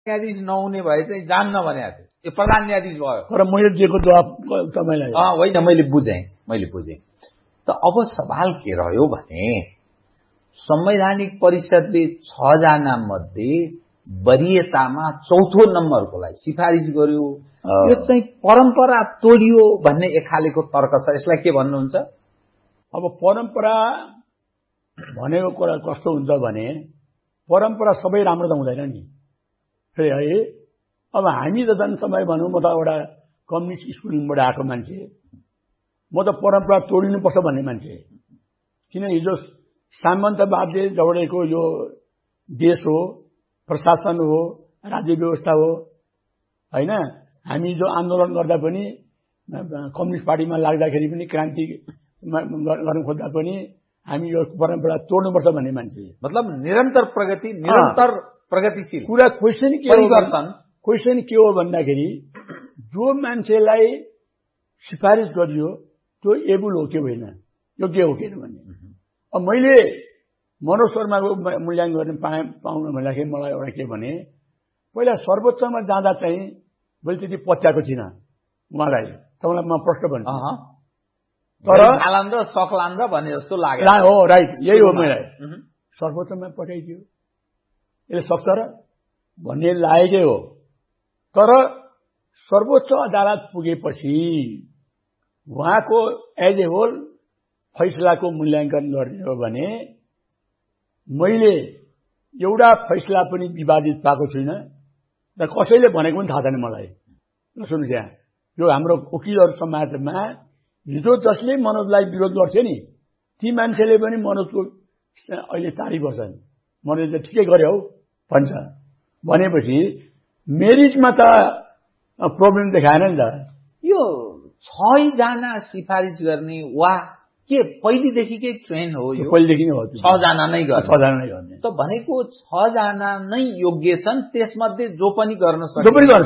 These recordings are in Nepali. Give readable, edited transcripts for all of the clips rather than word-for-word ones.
न्यायाधीश नहुने भए चाहिँ जान्न भनेको थियो, यो प्रधान न्यायाधीश भयो। तर मैले दिएको जवाब तपाईलाई होइन, मैले बुझेँ। त अब सवाल के रह्यो भने संवैधानिक परिषदले 6 जना मध्ये वरियतामा चौथो नम्बरकोलाई सिफारिस गर्यो। यो चाहिँ परम्परा तोडियो भन्ने एक खालेको तर्क छ। यसलाई के भन्नुहुन्छ? अब परम्परा भनेको कुरा कस्तो हुन्छ भने परम्परा सबै राम्रो त हुँदैन नि है। अब हामी त झन् समय भनौँ, म त एउटा कम्युनिस्ट स्कुलबाट आएको मान्छे, म त परम्परा तोडिनुपर्छ भन्ने मान्छे। किन हिजो सामन्तवादले दौडेको यो देश हो, प्रशासन हो, राज्य व्यवस्था हो हैन। हामी जो आन्दोलन गर्दा पनि कम्युनिस्ट पार्टीमा लाग्दाखेरि पनि क्रान्ति गर्न खोज्दा पनि हामी यो परम्परा तोड्नुपर्छ भन्ने मान्छे। मतलब निरन्तर प्रगति, निरन्तर प्रगतिशील कुरा। क्वेसन के हो भन्दाखेरि जो मान्छेलाई सिफारिस गरियो त्यो एबुल हो कि होइन, योग्य हो कि भन्ने। अब मैले मनोज शर्माको मूल्याङ्कन गर्न पाउन भन्दाखेरि मलाई एउटा के भने, पहिला सर्वोच्चमा जाँदा चाहिँ मैले त्यति पत्याएको थिइनँ उहाँलाई। तपाईँलाई म प्रश्न भन्छु, तर हालान र सक्लान र भने जस्तो लाग्यो। हो, राइट, यही हो। मलाई सर्वोच्चमा पठाइदियो, यसले सक्छ र भन्ने लागेकै हो। तर सर्वोच्च अदालत पुगेपछि उहाँको एज ए होल फैसलाको मूल्याङ्कन गर्ने हो भने मैले एउटा फैसला पनि विवादित पाएको छुइनँ र कसैले भनेको पनि थाहा छैन मलाई। सुन्नु त्यहाँ यो हाम्रो वकिलहरू समाजमा हिजो जसले मनोजलाई विरोध गर्थ्यो नि, ती मान्छेले पनि मनोजको अहिले तारिफ गर्छन्, मनोजले ठिकै गरे हौ भन्छ। भनेपछि मेरिटमा त प्रब्लम देखाएन नि त। यो 6 जना सिफारिस गर्ने वा के पहिलेदेखिकै ट्रेन्ड हो? यो पहिलेदेखि नै हो, 6 जना नै गर्ने। 6 जना नै गर्ने त भनेको 6 जना नै योग्य छन्, त्यसमध्ये जो पनि गर्न सक्छ।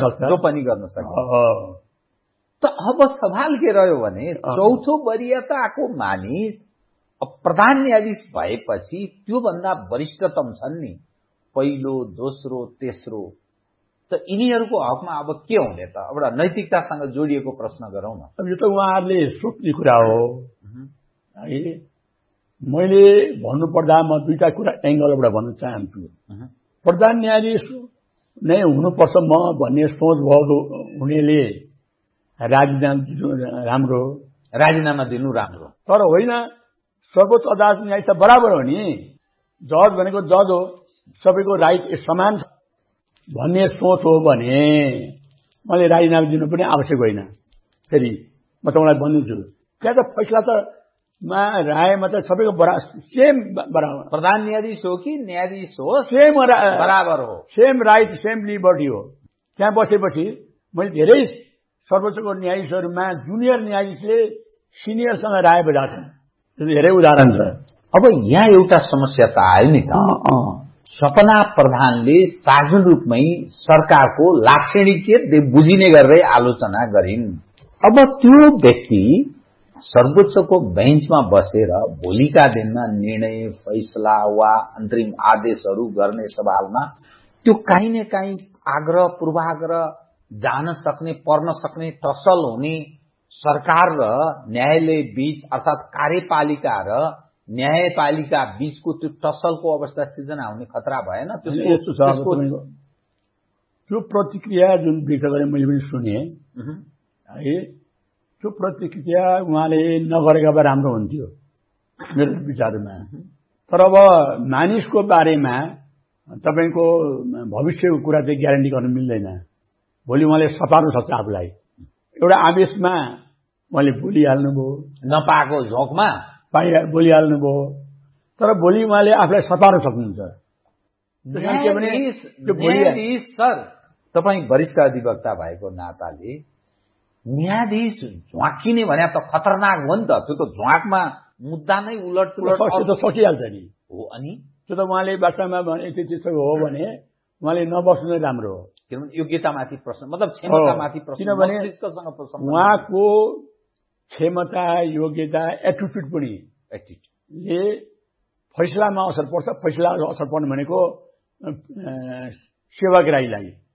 त अब सवाल के रह्यो भने चौथो वरियताको मानिस प्रधान न्यायाधीश भएपछि त्योभन्दा वरिष्ठतम छन् नि, पहिलो, दोस्रो, तेस्रो। त यिनीहरूको हकमा अब के हुने त? एउटा नैतिकतासँग जोडिएको प्रश्न गरौँ न। अब यो त उहाँहरूले सोच्ने कुरा हो है। मैले भन्नुपर्दा म दुईटा कुरा एंगलबाट भन्न चाहन्छु। प्रधान न्यायाधीश नै हुनुपर्छ म भन्ने सोच भएको हुनेले राजीनामा दिनु राम्रो, तर होइन सर्वोच्च अदालत न्यायाधीश त बराबर हो नि। जज भनेको जज हो, सबैको राइट समान छ भन्ने सोच हो भने मैले राजीनामा दिनु पनि आवश्यक होइन। फेरि म तपाईँलाई भनिदिन्छु, त्यहाँ त फैसला त रायमा त सबैको सेम बराबर। प्रधान न्यायाधीश हो कि न्यायाधीश हो, सेम बराबर हो, सेम राइट, सेम लिबर्टी हो। त्यहाँ बसेपछि मैले धेरै सर्वोच्चको न्यायाधीशहरूमा जुनियर न्यायाधीशले सिनियरसँग राय बजाएको छन्, धेरै उदाहरण छ। अब यहाँ एउटा समस्या त आयो नि त। सपना प्रधानले सार्वजनिक रूपमै सरकारको लाक्षणिक बुझिने गरेर आलोचना गरिन्। अब त्यो व्यक्ति सर्वोच्चको बेन्चमा बसेर भोलिका दिनमा निर्णय, फैसला वा अन्तरिम आदेशहरू गर्ने सवालमा त्यो काहीँ न काहीँ आग्रह, पूर्वाग्रह जान सक्ने, पर्न सक्ने, टसल हुने सरकार र न्यायालय बीच अर्थात् कार्यपालिका र न्यायपालिका बीचको त्यो टसलको अवस्था सिर्जना हुने खतरा भएन? त्यो प्रतिक्रिया जुन व्यक्त गरे मैले पनि सुने है, त्यो प्रतिक्रिया उहाँले नगरेका भए राम्रो हुन्थ्यो मेरो विचारमा। तर अब मानिसको बारेमा तपाईको भविष्यको कुरा चाहिँ ग्यारेन्टी गर्न मिल्दैन। भोलि उहाँले सतार्नु सक्छ आफूलाई, एउटा आवेशमा उहाँले बोलिहाल्नुभयो, नपाएको झोकमा बोलिहाल्नुभयो, तर भोलि उहाँले आफूलाई सतार्न सक्नुहुन्छ। न्यायाधीश सर, तपाईँ वरिष्ठ अधिवक्ता भएको नाताले न्यायाधीश झ्वाकिने भने त खतरनाक हो नि त। त्यो त झ्वाकमा मुद्दा नै उलट पुलट सकिहाल्छ नि हो। अनि त्यो त उहाँले वास्तवमा त्यस्तो हो भने उहाँले नबस्नु नै राम्रो हो। किनभने योग्यतामाथि प्रश्न, मतलब क्षमतामाथि प्रश्न, किनभने उहाँको क्षमता, योग्यता, एटिट्युड पनि फैसलामा असर पर्छ। फैसला असर पर्ने भनेको सेवाग्राहीलाई